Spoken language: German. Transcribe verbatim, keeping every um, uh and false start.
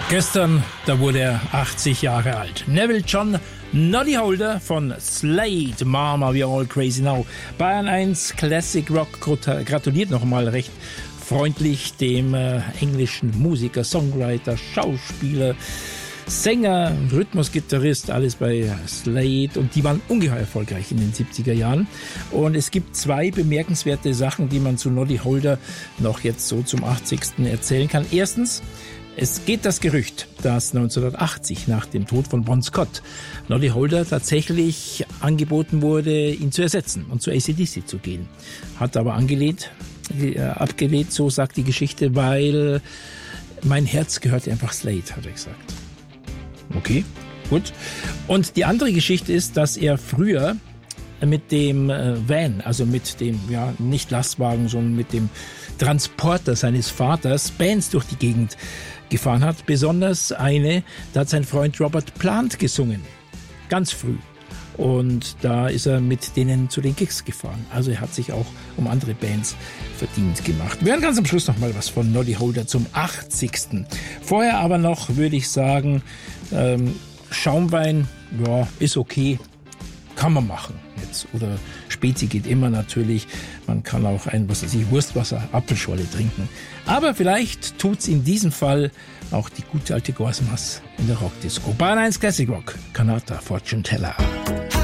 Gestern, da wurde er achtzig Jahre alt. Neville John Noddy Holder von Slade, Mama, we're all crazy now. Bayern eins Classic Rock gratuliert nochmal recht freundlich dem äh, englischen Musiker, Songwriter, Schauspieler, Sänger, Rhythmusgitarrist, alles bei Slade, und die waren ungeheuer erfolgreich in den siebziger Jahren. Und es gibt zwei bemerkenswerte Sachen, die man zu Noddy Holder noch jetzt so zum achtzigsten erzählen kann. Erstens, es geht das Gerücht, dass neunzehnhundertachtzig nach dem Tod von Bon Scott Noddy Holder tatsächlich angeboten wurde, ihn zu ersetzen und zu A C D C zu gehen. Hat aber angelehnt, äh, abgelehnt, so sagt die Geschichte, weil mein Herz gehörte einfach Slade, hat er gesagt. Okay, gut. Und die andere Geschichte ist, dass er früher mit dem Van, also mit dem, ja, nicht Lastwagen, sondern mit dem Transporter seines Vaters Bands durch die Gegend gefahren hat. Besonders eine, da hat sein Freund Robert Plant gesungen. Ganz früh. Und da ist er mit denen zu den Gigs gefahren. Also er hat sich auch um andere Bands verdient gemacht. Wir hören ganz am Schluss noch mal was von Noddy Holder zum achtzigsten Vorher aber noch, würde ich sagen, ähm, Schaumwein, ja, ist okay. Kann man machen jetzt. Oder Spezi geht immer natürlich. Man kann auch ein, was weiß ich, Wurstwasser, Apfelschorle trinken. Aber vielleicht tut's in diesem Fall auch die gute alte Gorsmaß in der Rockdisco. Bayern eins Classic Rock, Kanata, Fortune Teller.